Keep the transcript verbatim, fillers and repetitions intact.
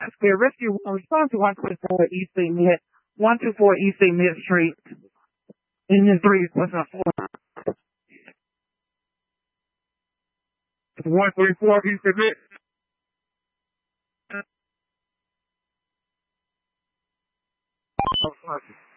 Square Rescue. Respond to one twenty-four East Mid, one twenty-four East Mid Street. Engine three, what's up? one twenty-four East Mid. Oh, fuck.